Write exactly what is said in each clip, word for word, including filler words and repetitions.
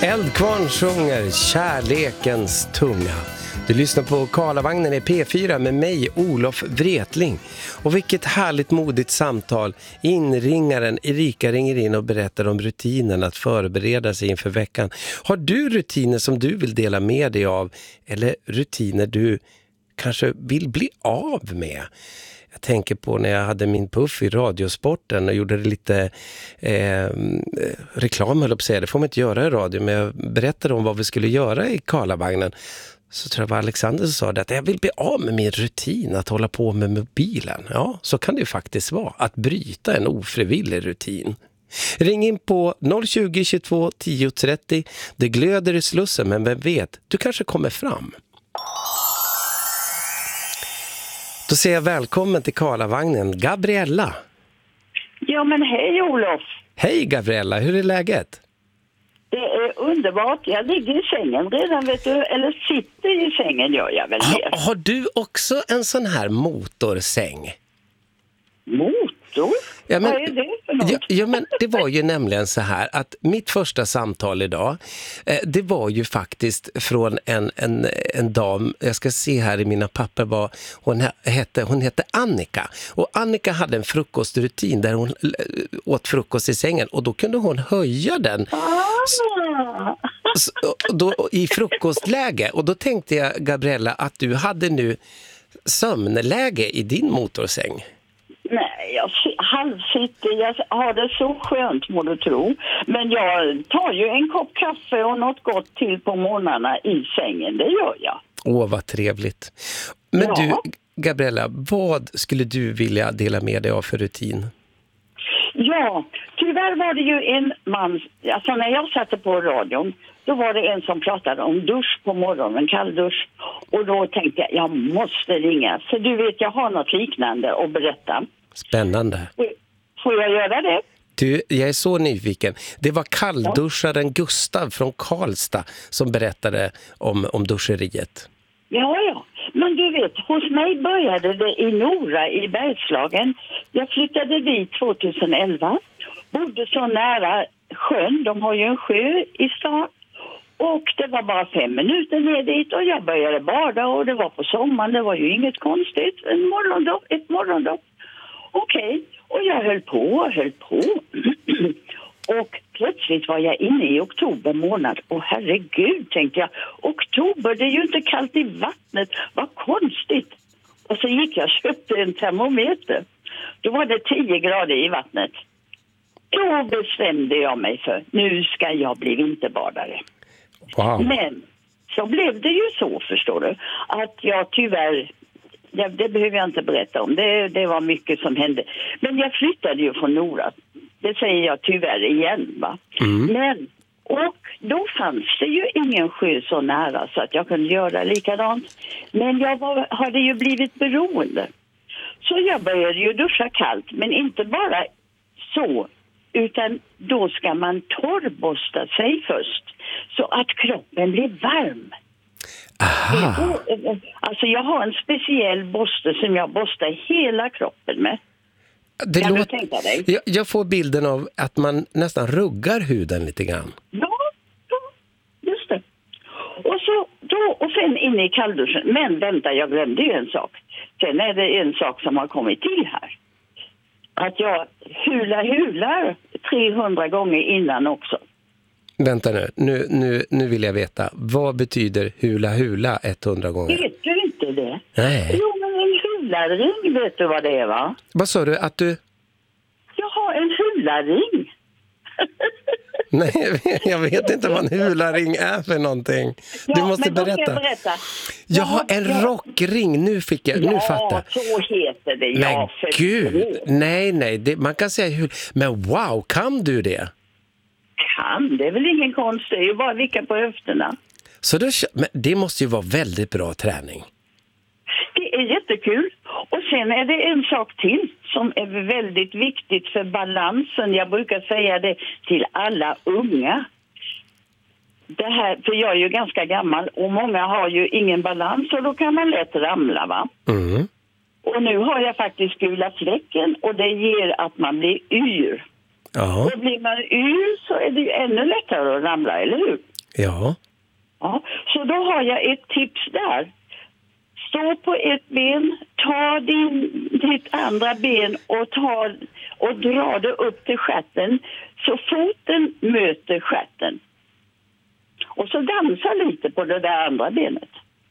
Eldkvarn sjunger Kärlekens tunga. Du lyssnar på Karlavagnen i P fyra med mig, Olof Wretling. Och vilket härligt modigt samtal. Inringaren Erika ringer in och berättar om rutinen att förbereda sig inför veckan. Har du rutiner som du vill dela med dig av? Eller rutiner du kanske vill bli av med? Jag tänker på när jag hade min puff i Radiosporten och gjorde lite eh, reklam, höll jag på att säga. Det får man inte göra i radio, men jag berättade om vad vi skulle göra i Karlavagnen. Så tror jag var Alexander som sa det, att jag vill bli av med min rutin att hålla på med mobilen. Ja, så kan det ju faktiskt vara. Att bryta en ofrivillig rutin. Ring in på noll tjugo, tjugotvå, tio trettio. Det glöder i slussen, men vem vet, du kanske kommer fram. Då säger jag välkommen till Karlavagnen, Gabriella. Ja, men hej Olof. Hej Gabriella, hur är läget? Det är underbart. Jag ligger i sängen redan, vet du. Eller sitter i sängen, gör jag väl mer. Ha, har du också en sån här motorsäng? Motor? Ja, men, vad är det för något? Ja, ja, men det var ju nämligen så här att mitt första samtal idag, eh, det var ju faktiskt från en, en, en dam, jag ska se här i mina papper vad hon hette, hon hette Annika. Och Annika hade en frukostrutin där hon åt frukost i sängen och då kunde hon höja den Ah. så, då, i frukostläge. Och då tänkte jag, Gabriella, att du hade nu sömnläge i din motorsäng. Nej, jag halvsitter. Jag har det så skönt, må du tro. Men jag tar ju en kopp kaffe och något gott till på morgnarna i sängen. Det gör jag. Åh, vad trevligt. Men ja. du, Gabriella, vad skulle du vilja dela med dig av för rutin? Ja, tyvärr var det ju en man, alltså när jag satte på radion, då var det en som pratade om dusch på morgonen, kalldusch. Och då tänkte jag, jag måste ringa. Så du vet, jag har något liknande att berätta. Spännande. Får jag göra det? Du, jag är så nyfiken. Det var kallduscharen Gustav från Karlstad som berättade om, om duscheriet. Ja, ja. Men du vet, hos mig började det i Nora i Bergslagen. Jag flyttade dit tjugoelva. Bodde så nära sjön. De har ju en sjö i stan. Och det var bara fem minuter ner dit och jag började bada och det var på sommaren. Det var ju inget konstigt. En morgondopp, ett morgondopp. Okej, okay. Och jag höll på och höll på. Och plötsligt var jag inne i oktober månad. Och herregud, tänkte jag. Oktober, det är ju inte kallt i vattnet. Vad konstigt. Och så gick jag och köpte en termometer. Då var det tio grader i vattnet. Då bestämde jag mig för, nu ska jag bli vinterbadare. Wow. Men så blev det ju så, förstår du. Att jag tyvärr, det, det behöver jag inte berätta om. Det, det var mycket som hände. Men jag flyttade ju från Nora. Det säger jag tyvärr igen, va. Mm. Men, och då fanns det ju ingen sjö så nära så att jag kunde göra likadant. Men jag var, hade ju blivit beroende. Så jag började ju duscha kallt, men inte bara så. Utan då ska man torrborsta sig först så att kroppen blir varm. Aha. Alltså jag har en speciell borste som jag borstar hela kroppen med. Det kan låter... du tänka dig? Jag, jag får bilden av att man nästan ruggar huden lite grann. Ja, ja, just det. Och så då, och sen inne i kallduschen. Men vänta, jag glömde ju en sak. Sen är det en sak som har kommit till här. Att jag hula hular trehundra gånger innan också. Vänta nu, nu, nu, nu vill jag veta. Vad betyder hula hula hundra gånger? Vet du inte det? Nej. Jo, men en hularing, vet du vad det är, va? Vad sa du? Att du... Jag har en hularing. Nej, jag vet inte vad en hularing är för någonting. Ja, du måste men då berätta. ska jag berätta. Jag har en ja. rockring, nu fick jag, Ja, nu fattar. så heter det. Men Ja, gud, nej, nej, det, man kan säga hur. Men wow, kan du det? Kan, det är väl ingen konst, det är ju bara att vicka på höfterna. Så då, men det måste ju vara väldigt bra träning. Det är jättekul. Och sen är det en sak till som är väldigt viktigt för balansen. Jag brukar säga det till alla unga. Det här, för jag är ju ganska gammal och många har ju ingen balans och då kan man lätt ramla, va? Mm. Och nu har jag faktiskt gula fläcken och det ger att man blir yr. Ja. Och blir man yr så är det ju ännu lättare att ramla, eller hur? Ja. Ja, så då har jag ett tips där. Stå på ett ben, ta din, ditt andra ben och, ta, och dra det upp till stjärten så foten möter stjärten. Och så dansa lite på det där andra benet.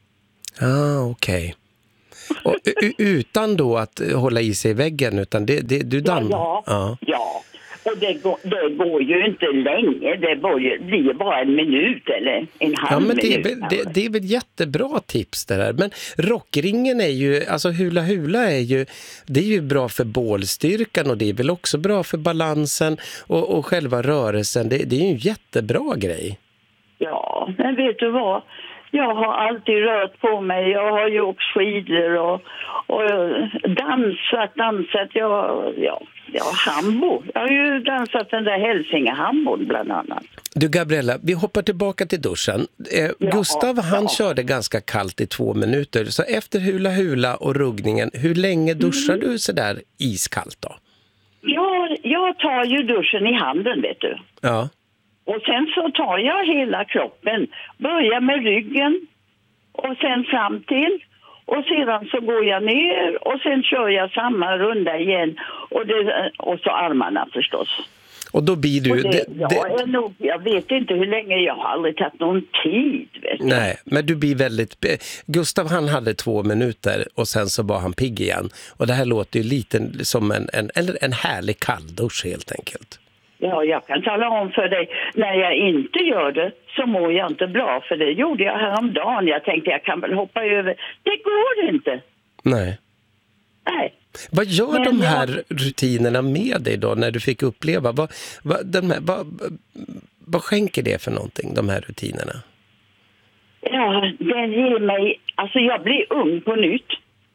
Ah, okej. Okay. Utan då att hålla i sig i väggen, utan det, det, du dansar? Ja, ja, ja. ja. Och det går, det går ju inte länge, det blir bara en minut eller en halv ja, men det är, minut. väl, det, det är väl jättebra tips det där. Men rockringen är ju, alltså hula hula är ju, det är ju bra för bålstyrkan och det är väl också bra för balansen och, och själva rörelsen. Det, det är ju en jättebra grej. Ja, men vet du vad? Jag har alltid rört på mig. Jag har gjort skidor och, och dansat, dansat. Jag, ja, jag har hambo. Jag har ju dansat den där Hälsingehambon bland annat. Du Gabriella, vi hoppar tillbaka till duschen. Eh, ja, Gustav, han ja. körde ganska kallt i två minuter. Så efter hula hula och ruggningen, hur länge duschar mm. du så där iskallt då? Ja, jag tar ju duschen i handen, vet du. Ja. Och sen så tar jag hela kroppen. Börjar med ryggen och sen fram till. Och sedan så går jag ner och sen kör jag samma runda igen. Och, det, och så armarna förstås. Och då blir du... Och det, det, jag, det... är nog, jag vet inte hur länge, jag har aldrig tagit någon tid. Vet du. Nej, men du blir väldigt... Gustav, han hade två minuter och sen så var han pigg igen. Och det här låter ju lite som en, en, en härlig kalldusch helt enkelt. Ja, jag kan tala om för dig, när jag inte gör det så mår jag inte bra, för det gjorde jag häromdagen. Jag tänkte jag kan väl hoppa över. Det går inte. Nej. Nej. Vad gör Men de här jag... rutinerna med dig då när du fick uppleva? Vad, vad, de här, vad, vad skänker det för någonting, de här rutinerna? Ja, det ger mig... Alltså jag blir ung på nytt.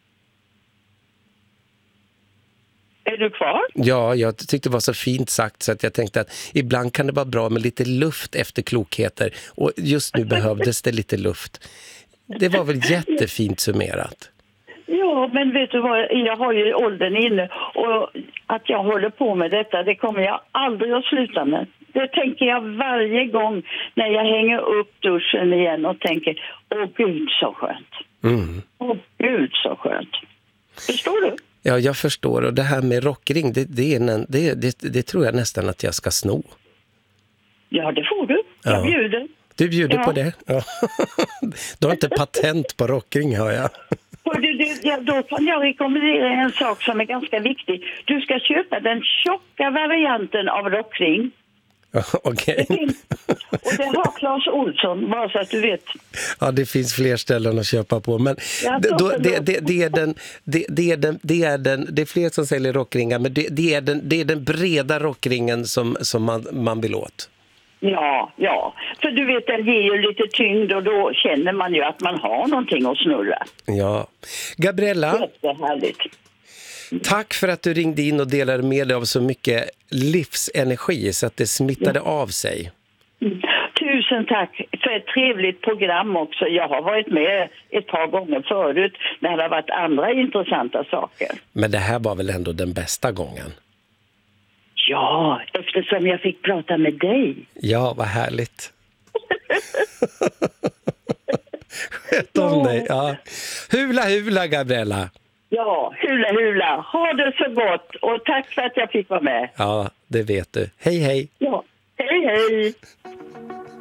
Är du kvar? Ja, jag tyckte det var så fint sagt så att jag tänkte att ibland kan det vara bra med lite luft efter klokheter. Och just nu behövdes det lite luft. Det var väl jättefint summerat. Ja, men vet du vad? Jag har ju åldern inne och att jag håller på med detta, det kommer jag aldrig att sluta med. Det tänker jag varje gång när jag hänger upp duschen igen och tänker, åh gud så skönt. Mm. Åh gud så skönt. Förstår du? Ja, jag förstår. Och det här med rockring, det, det, är en, det, det, det tror jag nästan att jag ska sno. Ja, det får du. Jag ja. bjuder. Du bjuder ja. på det? Ja. Du har inte patent på rockring, hör jag. Du, du, ja, då kan jag rekommendera en sak som är ganska viktig. Du ska köpa den tjocka varianten av rockring. Okej. Okay. Och det har Claes Olsson, bara så att du vet. Ja, det finns fler ställen att köpa på. Men då, det, det, det, är den, det, det, är den, det, är den, det är fler som säljer rockringar, men det, det, är, den, det är den breda rockringen som, som man, man vill åt. Ja, ja. För du vet, den ger ju lite tyngd och då känner man ju att man har någonting att snurra. Ja. Gabriella, jättehärligt. Tack för att du ringde in och delade med dig av så mycket livsenergi så att det smittade ja. av sig. Mm. Tusen tack för ett trevligt program också. Jag har varit med ett par gånger förut när det har varit andra intressanta saker. Men det här var väl ändå den bästa gången? Ja, eftersom jag fick prata med dig. Ja, vad härligt. Sköt om dig. Ja. Hula, hula, Gabriella. Ja, hula, hula. Ha det så gott och tack för att jag fick vara med. Ja, det vet du. Hej, hej. Ja, hej, hej.